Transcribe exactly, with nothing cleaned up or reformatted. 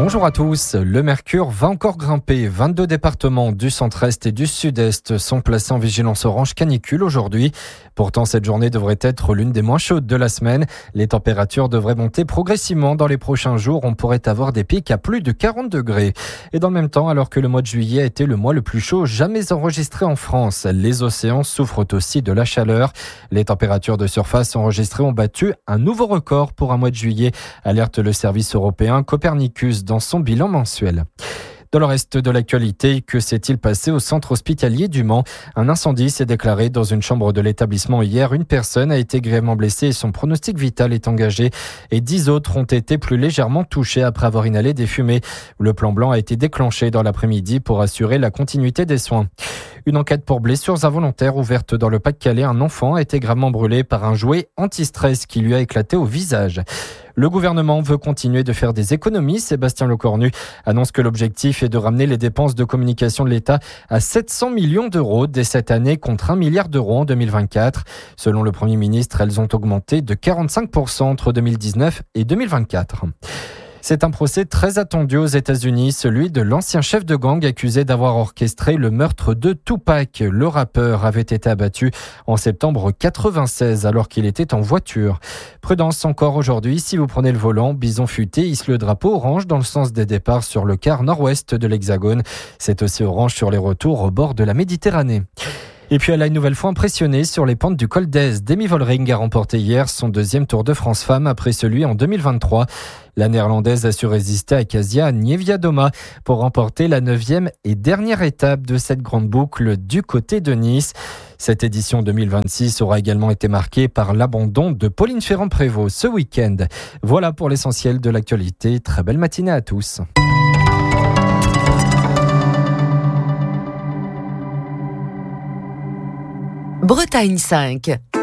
Bonjour à tous. Le mercure va encore grimper. vingt-deux départements du centre-est et du sud-est sont placés en vigilance orange canicule aujourd'hui. Pourtant, cette journée devrait être l'une des moins chaudes de la semaine. Les températures devraient monter progressivement dans les prochains jours. On pourrait avoir des pics à plus de quarante degrés. Et dans le même temps, alors que le mois de juillet a été le mois le plus chaud jamais enregistré en France, les océans souffrent aussi de la chaleur. Les températures de surface enregistrées ont battu un nouveau record pour un mois de juillet, alerte le service européen Copernicus dans son bilan mensuel. Dans le reste de l'actualité, que s'est-il passé au centre hospitalier du Mans ? Un incendie s'est déclaré dans une chambre de l'établissement hier. Une personne a été grièvement blessée et son pronostic vital est engagé. Et dix autres ont été plus légèrement touchés après avoir inhalé des fumées. Le plan blanc a été déclenché dans l'après-midi pour assurer la continuité des soins. Une enquête pour blessures involontaires ouverte dans le Pas-de-Calais. Un enfant a été gravement brûlé par un jouet anti-stress qui lui a éclaté au visage. Le gouvernement veut continuer de faire des économies. Sébastien Lecornu annonce que l'objectif est de ramener les dépenses de communication de l'État à sept cents millions d'euros dès cette année contre un milliard d'euros en deux mille vingt-quatre. Selon le Premier ministre, elles ont augmenté de quarante-cinq pour cent entre deux mille dix-neuf et deux mille vingt-quatre. C'est un procès très attendu aux États-Unis, celui de l'ancien chef de gang accusé d'avoir orchestré le meurtre de Tupac. Le rappeur avait été abattu en septembre quatre-vingt-seize alors qu'il était en voiture. Prudence encore aujourd'hui, si vous prenez le volant, Bison Futé hisse le drapeau orange dans le sens des départs sur le quart nord-ouest de l'Hexagone. C'est aussi orange sur les retours au bord de la Méditerranée. Et puis elle a une nouvelle fois impressionné sur les pentes du Col d'Èze. Demi Vollering a remporté hier son deuxième Tour de France Femmes après celui en deux mille vingt-trois. La Néerlandaise a su résister à Kasia Niewiadoma pour remporter la neuvième et dernière étape de cette grande boucle du côté de Nice. Cette édition deux mille vingt-six aura également été marquée par l'abandon de Pauline Ferrand-Prévot ce week-end. Voilà pour l'essentiel de l'actualité. Très belle matinée à tous. Bretagne cinq.